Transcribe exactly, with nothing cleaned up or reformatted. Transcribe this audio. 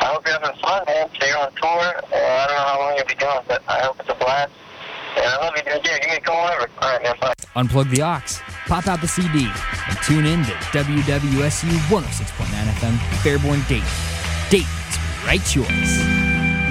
I hope you're having fun, man. So you're on tour. Uh, I don't know how long you'll be going, but I hope it's a blast. And I love you, dude. Yeah, give me a call whenever. All right, man. Bye. Unplug the aux, pop out the C D, and tune in to W W S U one oh six point nine F M, Fairborn, Dayton. Dayton's right choice.